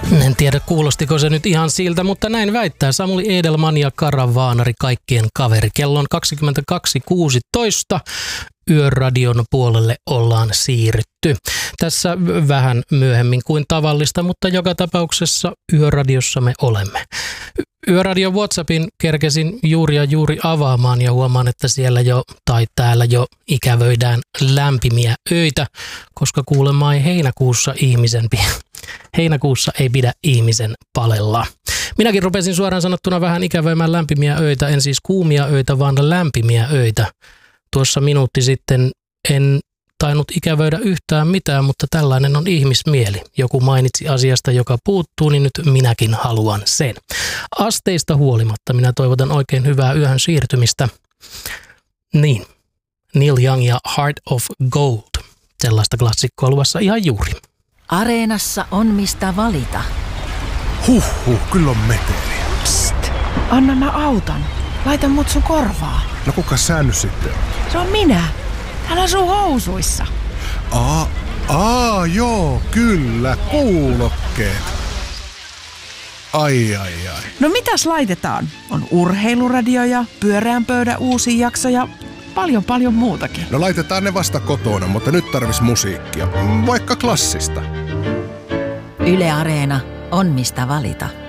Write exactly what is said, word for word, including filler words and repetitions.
En tiedä, kuulostiko se nyt ihan siltä, mutta näin väittää Samuli Edelman ja Karavaanari, kaikkien kaveri. Kello on kaksikymmentäkaksi kuusitoista. Yöradion puolelle ollaan siirrytty. Tässä vähän myöhemmin kuin tavallista, mutta joka tapauksessa Yöradiossa me olemme. Yöradion WhatsAppin kerkesin juuri ja juuri avaamaan ja huomaan, että siellä jo tai täällä jo ikävöidään lämpimiä öitä, koska kuulemma ei heinäkuussa ihmisen heinäkuussa ei pidä ihmisen palella. Minäkin rupesin suoraan sanottuna vähän ikävöimään lämpimiä öitä, en siis kuumia öitä, vaan lämpimiä öitä. Tuossa minuutti sitten en tainnut ikävöidä yhtään mitään, mutta tällainen on ihmismieli. Joku mainitsi asiasta, joka puuttuu, niin nyt minäkin haluan sen. Asteista huolimatta minä toivotan oikein hyvää yöhön siirtymistä. Niin, Neil Young ja Heart of Gold. Sellaista klassikkoa luvassa ihan juuri. Areenassa on mistä valita. Huhhuh, kyllä on meteliä. Psst, anna mä autan. Laita mut sun korvaa. No kuka sä nyt sitten? Se on minä. Täällä sun housuissa. Aa, aa, joo, kyllä, kuulokkeet. Ai, ai, ai. No mitäs laitetaan? On urheiluradio ja pyöreän pöydän uusi jakso ja paljon paljon muutakin. No laitetaan ne vasta kotona, mutta nyt tarvis musiikkia. Vaikka klassista. Yle Areena on mistä valita.